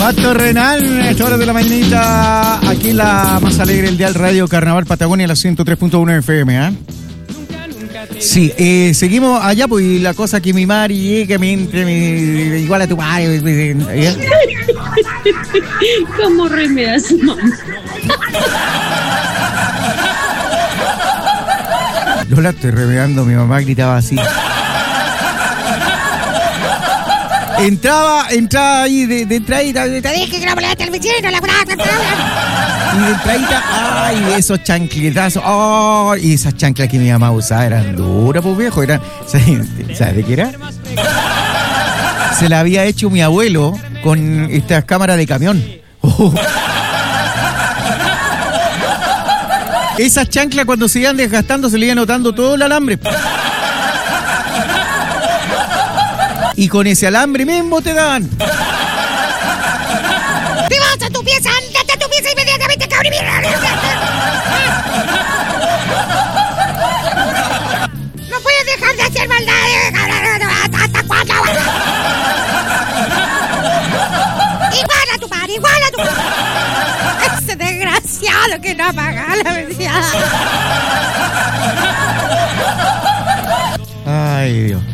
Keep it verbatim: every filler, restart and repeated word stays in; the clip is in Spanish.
Pato Renal, esta hora de la mañanita, aquí en la más alegre, el Dial Radio Carnaval Patagonia, la ciento tres punto uno F M, ¿eh? Sí, eh, seguimos allá, pues, y la cosa que mi Mari, que me entre, me, igual a tu madre, ¿eh? ¿Cómo remedas, mamá? Lola, estoy remedando, mi mamá gritaba así. Entraba, entraba ahí de, de entradita, te dije que no moleste al vecino, la y de entradita, ay, esos chancletazos, oh, y esas chanclas que mi mamá usaba eran duras, pues viejo, eran, ¿sabes de qué era? Se la había hecho mi abuelo con estas cámaras de camión. Oh. Esas chanclas cuando se iban desgastando se le iba notando todo el alambre. Y con ese alambre mismo te daban. ¡Te vas a tu pieza! ¡Ándate a tu pieza inmediatamente, cabrón! ¡No puedes dejar de hacer maldades, cabrón! ¿Hasta cuándo? ¡Igual a tu padre! ¡Igual a tu padre! ¡Ese desgraciado que no paga la verdad! ¡Ay, Dios!